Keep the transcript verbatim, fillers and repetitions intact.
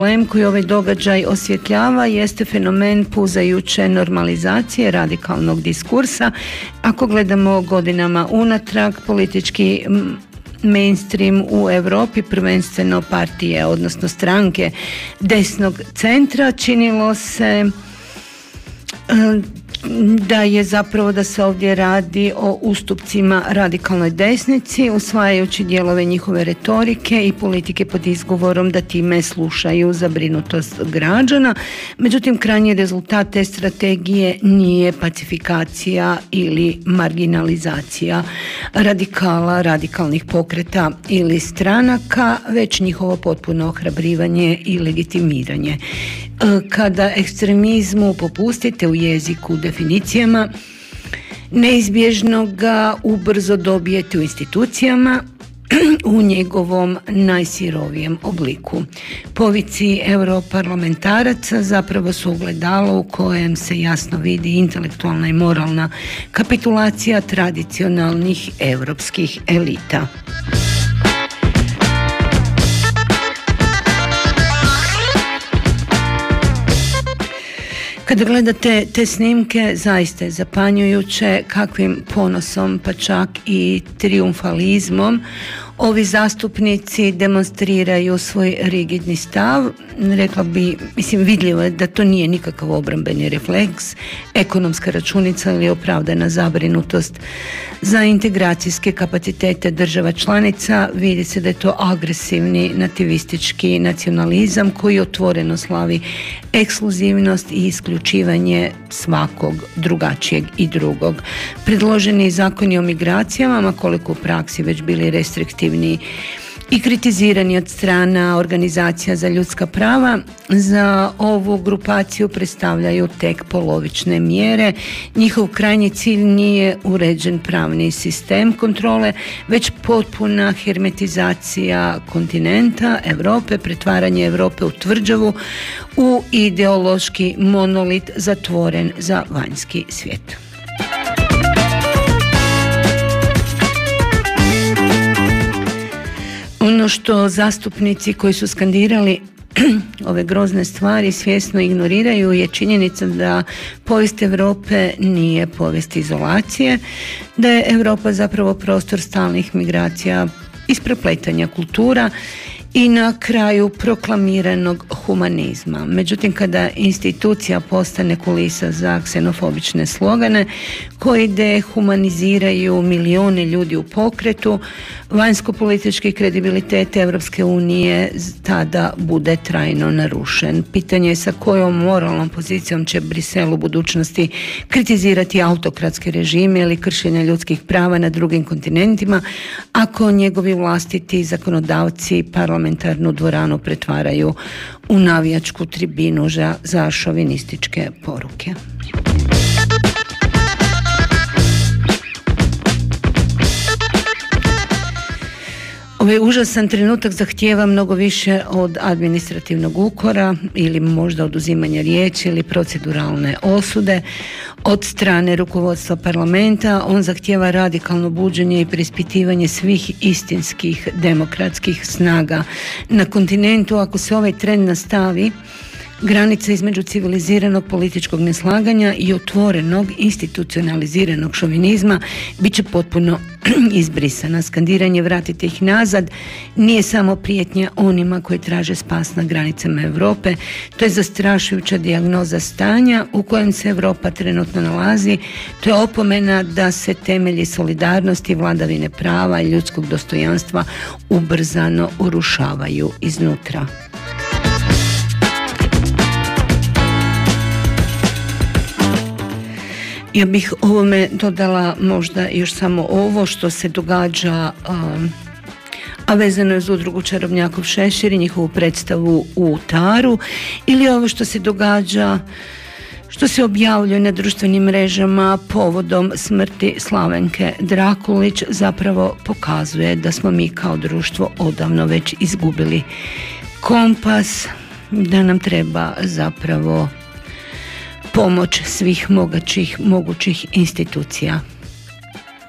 Problem koji ovaj događaj osvjetljava jeste fenomen puzajuće normalizacije radikalnog diskursa. Ako gledamo godinama unatrag, politički mainstream u Europi, prvenstveno partije, odnosno stranke desnog centra, činilo se da je zapravo da se ovdje radi o ustupcima radikalnoj desnici, usvajajući dijelove njihove retorike i politike pod izgovorom da time slušaju zabrinutost građana. Međutim, krajnji rezultat te strategije nije pacifikacija ili marginalizacija radikala, radikalnih pokreta ili stranaka, već njihovo potpuno ohrabrivanje i legitimiranje. Kada ekstremizmu popustite u jeziku definicijama, neizbježno ga ubrzo dobijete u institucijama u njegovom najsirovijem obliku. Povici europarlamentaraca zapravo su ogledalo u kojem se jasno vidi intelektualna i moralna kapitulacija tradicionalnih europskih elita. Kada gledate te snimke, zaista je zapanjujuće kakvim ponosom, pa čak i trijumfalizmom ovi zastupnici demonstriraju svoj rigidni stav. Rekla bi, mislim, vidljivo je da to nije nikakav obrambeni refleks, ekonomska računica ili opravdana zabrinutost za integracijske kapacitete država članica. Vidi se da je to agresivni nativistički nacionalizam koji otvoreno slavi ekskluzivnost i isključivanje svakog drugačijeg i drugog. Predloženi zakoni o migracijama, ma koliko u praksi već bili restriktivni i kritizirani od strana organizacija za ljudska prava, za ovu grupaciju predstavljaju tek polovične mjere. Njihov krajnji cilj nije uređen pravni sistem kontrole, već potpuna hermetizacija kontinenta Europe, pretvaranje Europe u tvrđavu, u ideološki monolit zatvoren za vanjski svijet. Ono što zastupnici koji su skandirali ove grozne stvari svjesno ignoriraju je činjenica da povijest Europe nije povijest izolacije, da je Europa zapravo prostor stalnih migracija, isprepletanja kultura i na kraju proklamiranog humanizma. Međutim, kada institucija postane kulisa za ksenofobične slogane koji dehumaniziraju milijone ljudi u pokretu, vanjsko-politički kredibilitet Europske unije tada bude trajno narušen. Pitanje je sa kojom moralnom pozicijom će Brisel u budućnosti kritizirati autokratske režime ili kršenja ljudskih prava na drugim kontinentima, ako njegovi vlastiti zakonodavci parlamentarnu dvoranu pretvaraju u navijačku tribinu za šovinističke poruke. Ovaj užasan trenutak zahtijeva mnogo više od administrativnog ukora ili možda oduzimanja riječi ili proceduralne osude od strane rukovodstva parlamenta. On zahtijeva radikalno buđenje i preispitivanje svih istinskih demokratskih snaga na kontinentu. Ako se ovaj trend nastavi, granica između civiliziranog političkog neslaganja i otvorenog institucionaliziranog šovinizma bit će potpuno izbrisana. Skandiranje "vratite ih nazad" nije samo prijetnja onima koji traže spas na granicama Europe, to je zastrašujuća dijagnoza stanja u kojem se Europa trenutno nalazi. To je opomena da se temelji solidarnosti, vladavine prava i ljudskog dostojanstva ubrzano urušavaju iznutra. Ja bih ovome dodala možda još samo ovo što se događa, um, a vezano je za udrugu Čarobnjakov šešir i njihovu predstavu u Taru, ili ovo što se događa, što se objavljuje na društvenim mrežama povodom smrti Slavenke Drakulić, zapravo pokazuje da smo mi kao društvo odavno već izgubili kompas, da nam treba zapravo pomoć svih mogućih, mogućih institucija.